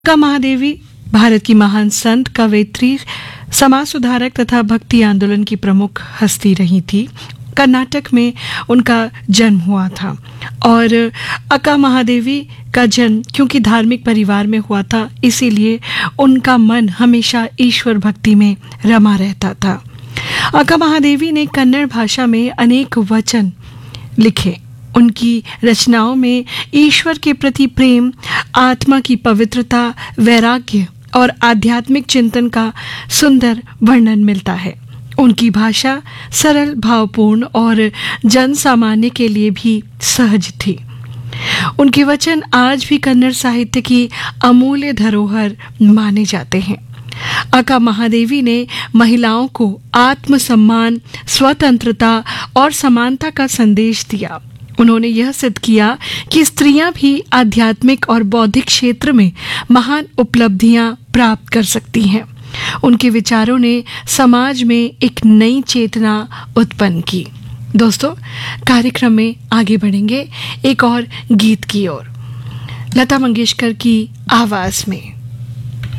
का महादेवी भारत की महान संत, कवयित्री, समाज सुधारक तथा भक्ति आंदोलन की प्रमुख हस्ती रही थी। कर्नाटक में उनका जन्म हुआ था और अक्का महादेवी का जन्म क्योंकि धार्मिक परिवार में हुआ था, इसीलिए उनका मन हमेशा ईश्वर भक्ति में रमा रहता था। अक्का महादेवी ने कन्नड़ भाषा में अनेक वचन लिखे। उनकी रचनाओं में ईश्वर के प्रति प्रेम, आत्मा की पवित्रता, वैराग्य और आध्यात्मिक चिंतन का सुंदर वर्णन मिलता है। उनकी भाषा सरल, भावपूर्ण और जन सामान्य के लिए भी सहज थी। उनके वचन आज भी कन्नड़ साहित्य की अमूल्य धरोहर माने जाते हैं। अक्का महादेवी ने महिलाओं को आत्मसम्मान, स्वतंत्रता और समानता का संदेश दिया। उन्होंने यह सिद्ध किया कि स्त्रियां भी आध्यात्मिक और बौद्धिक क्षेत्र में महान उपलब्धियां प्राप्त कर सकती हैं। उनके विचारों ने समाज में एक नई चेतना उत्पन्न की। दोस्तों, कार्यक्रम में आगे बढ़ेंगे एक और गीत की ओर, लता मंगेशकर की आवाज में।